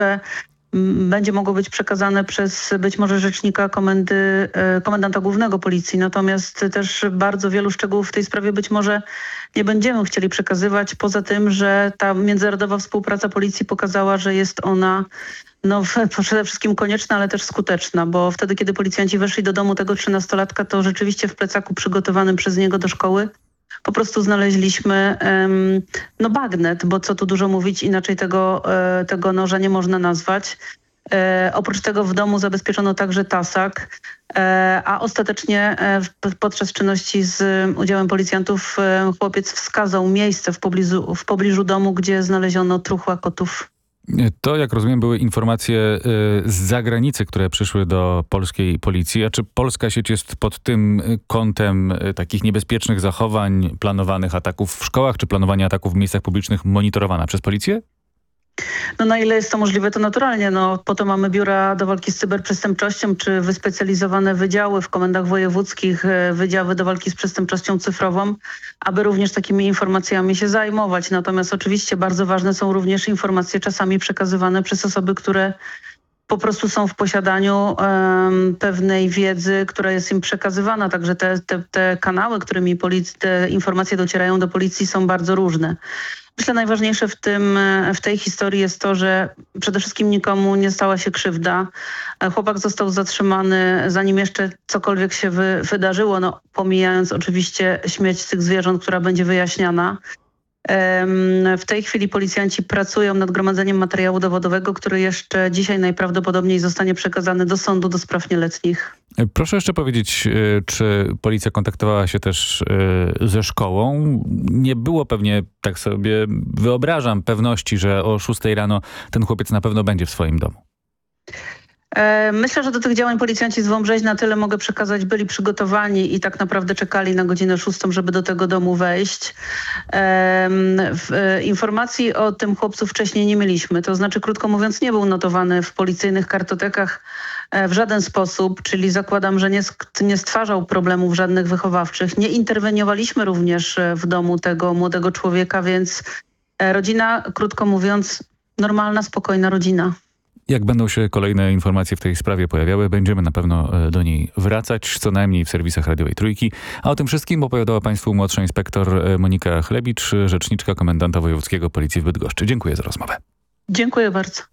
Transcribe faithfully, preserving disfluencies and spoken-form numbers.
że m, będzie mogło być przekazane przez być może rzecznika komendy, e, komendanta głównego policji. Natomiast też bardzo wielu szczegółów w tej sprawie być może nie będziemy chcieli przekazywać, poza tym, że ta międzynarodowa współpraca policji pokazała, że jest ona no, przede wszystkim konieczna, ale też skuteczna, bo wtedy, kiedy policjanci weszli do domu tego trzynastolatka, to rzeczywiście w plecaku przygotowanym przez niego do szkoły po prostu znaleźliśmy um, no bagnet, bo co tu dużo mówić, inaczej tego, e, tego noża nie można nazwać. E, oprócz tego w domu zabezpieczono także tasak, e, a ostatecznie e, w, podczas czynności z udziałem policjantów e, chłopiec wskazał miejsce w pobliżu, w pobliżu domu, gdzie znaleziono truchła kotów. To, jak rozumiem, były informacje z zagranicy, które przyszły do polskiej policji. A czy polska sieć jest pod tym kątem takich niebezpiecznych zachowań, planowanych ataków w szkołach, czy planowania ataków w miejscach publicznych monitorowana przez policję? No na ile jest to możliwe, to naturalnie. No, po to mamy biura do walki z cyberprzestępczością, czy wyspecjalizowane wydziały w komendach wojewódzkich, wydziały do walki z przestępczością cyfrową, aby również takimi informacjami się zajmować. Natomiast oczywiście bardzo ważne są również informacje czasami przekazywane przez osoby, które po prostu są w posiadaniu um, pewnej wiedzy, która jest im przekazywana. Także te, te, te kanały, którymi polic- te informacje docierają do policji, są bardzo różne. Myślę, najważniejsze w tym, w tej historii jest to, że przede wszystkim nikomu nie stała się krzywda. Chłopak został zatrzymany, zanim jeszcze cokolwiek się wy, wydarzyło, no, pomijając oczywiście śmierć tych zwierząt, która będzie wyjaśniana. W tej chwili policjanci pracują nad gromadzeniem materiału dowodowego, który jeszcze dzisiaj najprawdopodobniej zostanie przekazany do sądu do spraw nieletnich. Proszę jeszcze powiedzieć, czy policja kontaktowała się też ze szkołą? Nie było pewnie, tak sobie wyobrażam, pewności, że o szóstej rano ten chłopiec na pewno będzie w swoim domu. Myślę, że do tych działań policjanci z Wąbrzeźna na tyle mogę przekazać, byli przygotowani i tak naprawdę czekali na godzinę szóstą, żeby do tego domu wejść. Informacji o tym chłopcu wcześniej nie mieliśmy. To znaczy, krótko mówiąc, nie był notowany w policyjnych kartotekach w żaden sposób, czyli zakładam, że nie, nie stwarzał problemów żadnych wychowawczych. Nie interweniowaliśmy również w domu tego młodego człowieka, więc rodzina, krótko mówiąc, normalna, spokojna rodzina. Jak będą się kolejne informacje w tej sprawie pojawiały, będziemy na pewno do niej wracać, co najmniej w serwisach radiowej Trójki. A o tym wszystkim opowiadała Państwu młodsza inspektor Monika Chlebicz, rzeczniczka komendanta wojewódzkiego Policji w Bydgoszczy. Dziękuję za rozmowę. Dziękuję bardzo.